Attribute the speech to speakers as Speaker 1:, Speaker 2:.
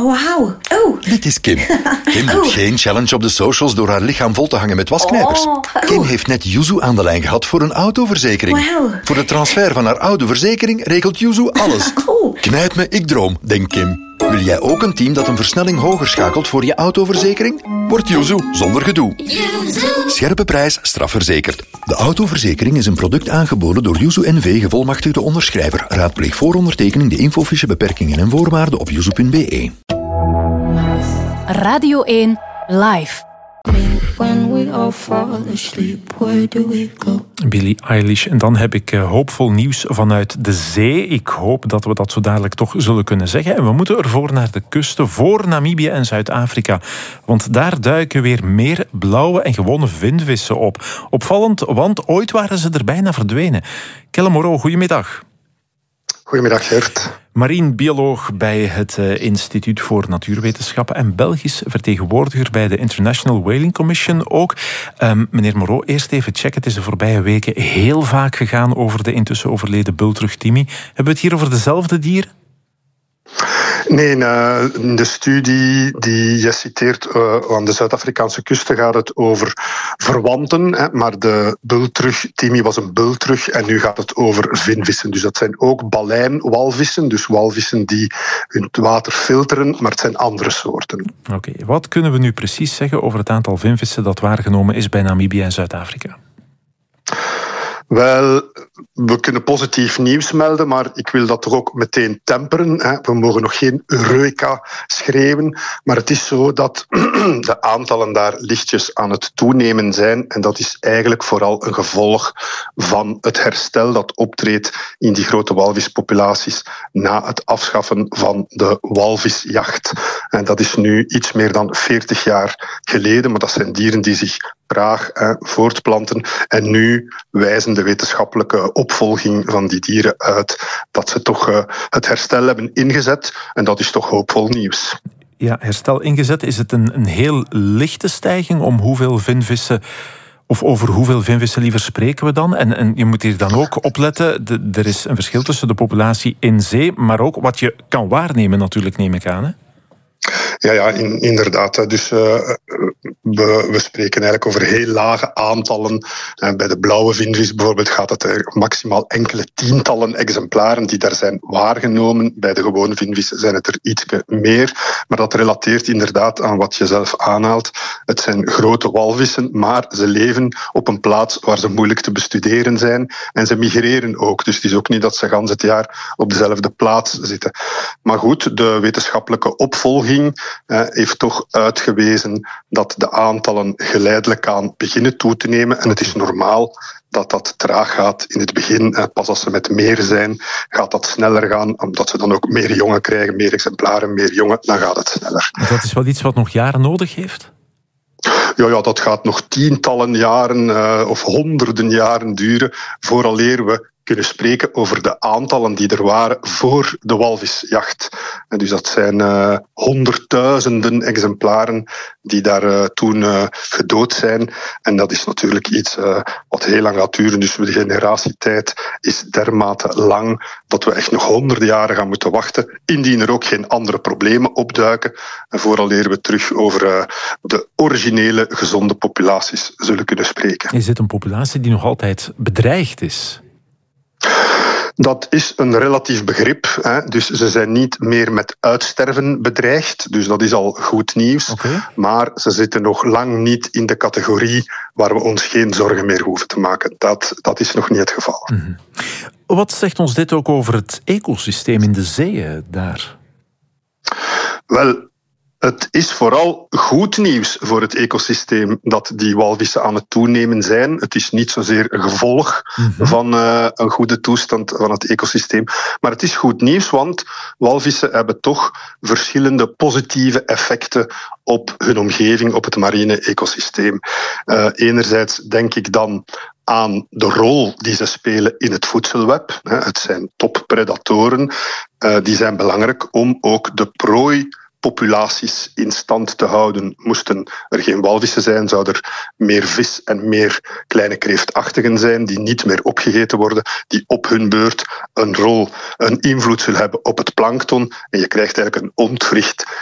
Speaker 1: Oh, wauw. Oh.
Speaker 2: Dit is Kim. Kim doet geen challenge op de socials door haar lichaam vol te hangen met wasknijpers. Kim heeft net Yuzu aan de lijn gehad voor een autoverzekering.
Speaker 1: Wow.
Speaker 2: Voor de transfer van haar oude verzekering regelt Yuzu alles. Knijp me, ik droom, denkt Kim. Wil jij ook een team dat een versnelling hoger schakelt voor je autoverzekering? Word Yuzu zonder gedoe. Scherpe prijs, strafverzekerd. De autoverzekering is een product aangeboden door Yuzu NV, gevolmachtigde onderschrijver. Raadpleeg voor ondertekening de infofiche, beperkingen en voorwaarden op yuzu.be.
Speaker 3: Radio 1 Live.
Speaker 4: When we all fall asleep, where do we go?
Speaker 5: Billie Eilish. En dan heb ik hoopvol nieuws vanuit de zee. Ik hoop dat we dat zo dadelijk toch zullen kunnen zeggen. En we moeten ervoor naar de kusten, voor Namibië en Zuid-Afrika. Want daar duiken weer meer blauwe en gewone vinvissen op. Opvallend, want ooit waren ze er bijna verdwenen. Kelle Moreau, goedemiddag.
Speaker 6: Goedemiddag, Gert.
Speaker 5: Marinebioloog bij het Instituut voor Natuurwetenschappen en Belgisch vertegenwoordiger bij de International Whaling Commission ook. Meneer Moreau, eerst even checken. Het is de voorbije weken heel vaak gegaan over de intussen overleden bultrug Timmy. Hebben we het hier over dezelfde dier?
Speaker 6: Nee, in de studie die je citeert aan de Zuid-Afrikaanse kusten gaat het over verwanten. Maar de bultrug Timmy was een bultrug en nu gaat het over vinvissen. Dus dat zijn ook baleinwalvissen, dus walvissen die hun water filteren, maar het zijn andere soorten.
Speaker 5: Oké, wat kunnen we nu precies zeggen over het aantal vinvissen dat waargenomen is bij Namibië en Zuid-Afrika?
Speaker 6: Wel, we kunnen positief nieuws melden, maar ik wil dat toch ook meteen temperen. We mogen nog geen Eureka schreeuwen, maar het is zo dat de aantallen daar lichtjes aan het toenemen zijn. En dat is eigenlijk vooral een gevolg van het herstel dat optreedt in die grote walvispopulaties na het afschaffen van de walvisjacht. En dat is nu iets meer dan 40 jaar geleden, maar dat zijn dieren die zich traag voortplanten. En nu wijzen de wetenschappelijke opvolging van die dieren uit dat ze toch het herstel hebben ingezet. En dat is toch hoopvol nieuws.
Speaker 5: Ja, herstel ingezet. Is het een heel lichte stijging om hoeveel vinvissen... Of over hoeveel vinvissen liever spreken we dan? En je moet hier dan ook opletten, er is een verschil tussen de populatie in zee, maar ook wat je kan waarnemen natuurlijk, neem ik aan, hè?
Speaker 6: Ja, inderdaad. Dus we spreken eigenlijk over heel lage aantallen. Bij de blauwe vinvis bijvoorbeeld gaat het er maximaal enkele tientallen exemplaren die daar zijn waargenomen. Bij de gewone vinvis zijn het er iets meer. Maar dat relateert inderdaad aan wat je zelf aanhaalt. Het zijn grote walvissen, maar ze leven op een plaats waar ze moeilijk te bestuderen zijn. En ze migreren ook. Dus het is ook niet dat ze gans het jaar op dezelfde plaats zitten. Maar goed, de wetenschappelijke opvolging heeft toch uitgewezen dat de aantallen geleidelijk aan beginnen toe te nemen. En het is normaal dat dat traag gaat in het begin. Pas als ze met meer zijn, gaat dat sneller gaan. Omdat ze dan ook meer jongen krijgen, meer exemplaren, meer jongen, dan gaat het sneller.
Speaker 5: Dat is wel iets wat nog jaren nodig heeft?
Speaker 6: Ja, dat gaat nog tientallen jaren of honderden jaren duren vooraleer we kunnen spreken over de aantallen die er waren voor de walvisjacht. En dus dat zijn honderdduizenden exemplaren die daar toen gedood zijn. En dat is natuurlijk iets wat heel lang gaat duren. Dus de generatietijd is dermate lang dat we echt nog honderden jaren gaan moeten wachten, indien er ook geen andere problemen opduiken. En vooraleer we terug over de originele gezonde populaties zullen kunnen spreken.
Speaker 5: Is dit een populatie die nog altijd bedreigd is?
Speaker 6: Dat is een relatief begrip. Hè. Dus ze zijn niet meer met uitsterven bedreigd. Dus dat is al goed nieuws.
Speaker 5: Okay.
Speaker 6: Maar ze zitten nog lang niet in de categorie waar we ons geen zorgen meer hoeven te maken. Dat is nog niet het geval.
Speaker 5: Mm-hmm. Wat zegt ons dit ook over het ecosysteem in de zeeën daar?
Speaker 6: Wel, het is vooral goed nieuws voor het ecosysteem dat die walvissen aan het toenemen zijn. Het is niet zozeer een gevolg van een goede toestand van het ecosysteem. Maar het is goed nieuws, want walvissen hebben toch verschillende positieve effecten op hun omgeving, op het mariene ecosysteem. Enerzijds denk ik dan aan de rol die ze spelen in het voedselweb. Het zijn toppredatoren. Die zijn belangrijk om ook de prooipopulaties in stand te houden. Moesten er geen walvissen zijn, zou er meer vis en meer kleine kreeftachtigen zijn die niet meer opgegeten worden, die op hun beurt een invloed zullen hebben op het plankton. En je krijgt eigenlijk een ontwricht